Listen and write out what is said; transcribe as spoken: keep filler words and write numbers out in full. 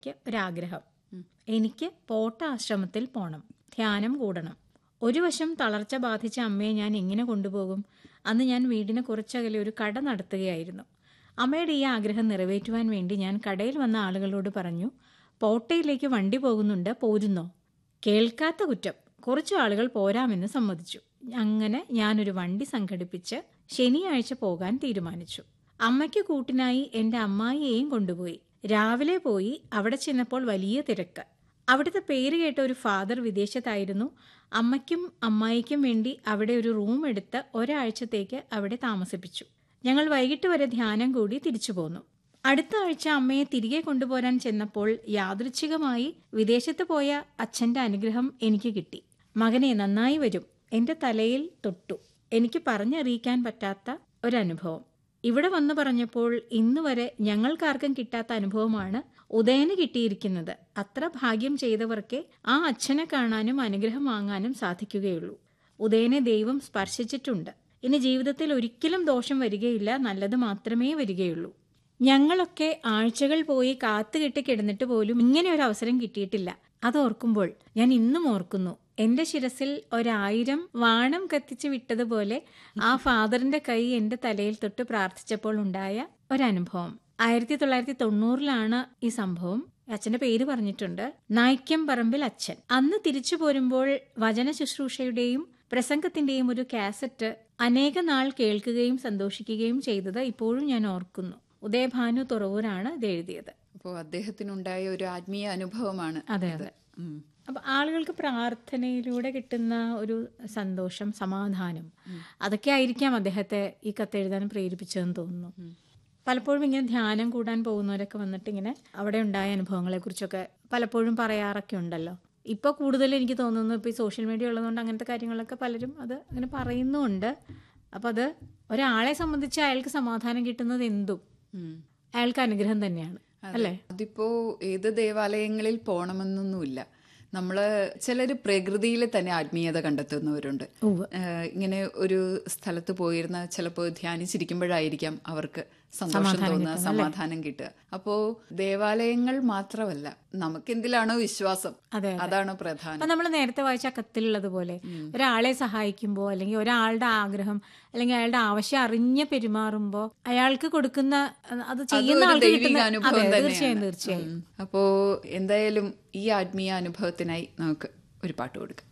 ക്ക് ഒരാഗ്രഹം, എനിക്ക് പോട്ട ആശ്രമത്തിൽ പോണം, ധ്യാനം കൂടണം. ഒരു വശം തളർച്ച ബാധിച്ച അമ്മയെ ഞാൻ എങ്ങനെ കൊണ്ടുപോകും? അന്ന് ഞാൻ വീടിന് കുറച്ചകലെ ഒരു കട നടത്തുകയായിരുന്നു. അമ്മയുടെ ഈ ആഗ്രഹം നിറവേറ്റുവാൻ വേണ്ടി ഞാൻ കടയിൽ വന്ന ആളുകളോട് പറഞ്ഞു, പോട്ടയിലേക്ക് വണ്ടി പോകുന്നുണ്ട്, പോരുന്നോ? കേൾക്കാത്ത കുറ്റം. കുറച്ചു ആളുകൾ പോരാമെന്ന് സമ്മതിച്ചു. അങ്ങനെ ഞാനൊരു വണ്ടി സംഘടിപ്പിച്ച് ശനിയാഴ്ച പോകാൻ തീരുമാനിച്ചു. അമ്മയ്ക്ക് കൂട്ടിനായി എൻ്റെ അമ്മായിയെയും കൊണ്ടുപോയി. രാവിലെ പോയി. അവിടെ ചെന്നപ്പോൾ വലിയ തിരക്ക്. അവിടുത്തെ പേര് കേട്ട ഒരു ഫാദർ വിദേശത്തായിരുന്നു. അമ്മയ്ക്കും അമ്മായിക്കും വേണ്ടി അവിടെ ഒരു റൂം എടുത്ത് ഒരാഴ്ചത്തേക്ക് അവിടെ താമസിപ്പിച്ചു. ഞങ്ങൾ വൈകിട്ട് വരെ ധ്യാനം കൂടി തിരിച്ചു പോന്നു. അടുത്ത ആഴ്ച അമ്മയെ തിരികെ കൊണ്ടുപോരാൻ ചെന്നപ്പോൾ യാദൃച്ഛികമായി വിദേശത്ത് പോയ അച്ഛൻ്റെ അനുഗ്രഹം എനിക്ക് കിട്ടി. മകനെ, നന്നായി വരും. എൻ്റെ തലയിൽ തൊട്ടു. എനിക്ക് പറഞ്ഞറിയിക്കാൻ പറ്റാത്ത ഒരനുഭവം. ഇവിടെ വന്നു പറഞ്ഞപ്പോൾ ഇന്ന് വരെ ഞങ്ങൾക്കാർക്കും കിട്ടാത്ത അനുഭവമാണ് ഉദയന് കിട്ടിയിരിക്കുന്നത്. അത്ര ഭാഗ്യം ചെയ്തവർക്കേ ആ അച്ഛനെ കാണാനും അനുഗ്രഹം വാങ്ങാനും സാധിക്കുകയുള്ളൂ. ഉദയനെ ദൈവം സ്പർശിച്ചിട്ടുണ്ട്. ഇനി ജീവിതത്തിൽ ഒരിക്കലും ദോഷം വരികയില്ല, നല്ലത് മാത്രമേ വരികയുള്ളൂ. ഞങ്ങളൊക്കെ ആഴ്ചകൾ പോയി കാത്തുകെട്ടി കിടന്നിട്ട് പോലും ഇങ്ങനെ ഒരു അവസരം കിട്ടിയിട്ടില്ല. അതോർക്കുമ്പോൾ ഞാൻ ഇന്നും ഓർക്കുന്നു. എന്റെ ശിരസിൽ ഒരായിരം വാണം കത്തിച്ച് വിട്ടതുപോലെ ആ ഫാദറിന്റെ കൈ എന്റെ തലയിൽ തൊട്ട് പ്രാർത്ഥിച്ചപ്പോൾ ഉണ്ടായ ഒരനുഭവം. ആയിരത്തി തൊള്ളായിരത്തി തൊണ്ണൂറിലാണ് ഈ സംഭവം. അച്ഛന്റെ പേര് പറഞ്ഞിട്ടുണ്ട്, നായ്ക്കം പറമ്പിൽ അച്ഛൻ. അന്ന് തിരിച്ചു പോരുമ്പോൾ വചന ശുശ്രൂഷയുടെയും പ്രസംഗത്തിന്റെയും ഒരു കാസറ്റ് അനേക നാൾ കേൾക്കുകയും സന്തോഷിക്കുകയും ചെയ്തത് ഇപ്പോഴും ഞാൻ ഓർക്കുന്നു. ഉദയഭാനു തുറവൂരാണ് ഇത് എഴുതിയത്. അപ്പോൾ അദ്ദേഹത്തിനുണ്ടായ ഒരു ആത്മീയ അനുഭവമാണ്. അതെ അതെ. അപ്പൊ ആളുകൾക്ക് പ്രാർത്ഥനയിലൂടെ കിട്ടുന്ന ഒരു സന്തോഷം, സമാധാനം, അതൊക്കെ ആയിരിക്കാം അദ്ദേഹത്തെ ഈ കത്തെഴുതാൻ പ്രേരിപ്പിച്ചതെന്ന് തോന്നുന്നു. പലപ്പോഴും ഇങ്ങനെ ധ്യാനം കൂടാൻ പോകുന്നവരൊക്കെ വന്നിട്ട് ഇങ്ങനെ അവിടെ ഉണ്ടായ അനുഭവങ്ങളെ കുറിച്ചൊക്കെ പലപ്പോഴും പറയാറൊക്കെ ഉണ്ടല്ലോ. ഇപ്പൊ കൂടുതൽ എനിക്ക് തോന്നുന്നു, ഇപ്പൊ ഈ സോഷ്യൽ മീഡിയ ഉള്ളതുകൊണ്ട് അങ്ങനത്തെ കാര്യങ്ങളൊക്കെ പലരും അത് അങ്ങനെ പറയുന്നുമുണ്ട്. അപ്പൊ അത് ഒരാളെ സംബന്ധിച്ച് അയാൾക്ക് സമാധാനം കിട്ടുന്നത് എന്തും അയാൾക്ക് അനുഗ്രഹം തന്നെയാണ്, അല്ലേ? അതിപ്പോ ഏത് ദേവാലയങ്ങളിൽ പോണമെന്നൊന്നുമില്ല. നമ്മള് ചിലര് പ്രകൃതിയിൽ തന്നെ ആത്മീയത കണ്ടെത്തുന്നവരുണ്ട്. ഇങ്ങനെ ഒരു സ്ഥലത്ത് പോയിരുന്ന ചിലപ്പോൾ ധ്യാനിച്ചിരിക്കുമ്പോഴായിരിക്കാം അവർക്ക് സന്തോഷം തോന്നുക, സമാധാനം കിട്ടുക. അപ്പോ ദേവാലയങ്ങൾ മാത്രമല്ല, നമുക്ക് എന്തിലാണോ വിശ്വാസം അതാണ് പ്രധാനം. നമ്മൾ നേരത്തെ വായിച്ച കത്തിലുള്ളതുപോലെ ഒരാളെ സഹായിക്കുമ്പോൾ അല്ലെങ്കിൽ ഒരാളുടെ ആഗ്രഹം അല്ലെങ്കിൽ അയാളുടെ ആവശ്യം അറിഞ്ഞ് പെരുമാറുമ്പോൾ അയാൾക്ക് കൊടുക്കുന്ന അത് ചെയ്യുന്ന ആൾക്ക് കിട്ടുന്ന അനുഭവം തീർച്ചയായും തീർച്ചയായും അപ്പോ എന്തായാലും ഈ ആത്മീയ അനുഭവത്തിനായി നമുക്ക് ഒരു പാട്ട് കൊടുക്കാം.